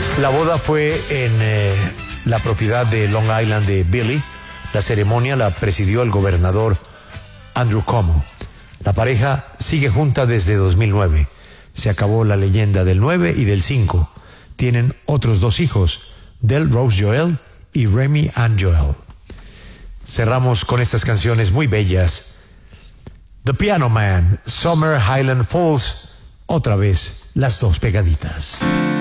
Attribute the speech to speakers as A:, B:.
A: La boda fue en la propiedad de Long Island de Billy. La ceremonia la presidió el gobernador Andrew Cuomo. La pareja sigue junta desde 2009. Se acabó la leyenda del 9 y del 5. Tienen otros 2 hijos, Del Rose Joel y Remy Ann Joel. Cerramos con estas canciones muy bellas. The Piano Man, Summer Highland Falls, otra vez las 2 pegaditas.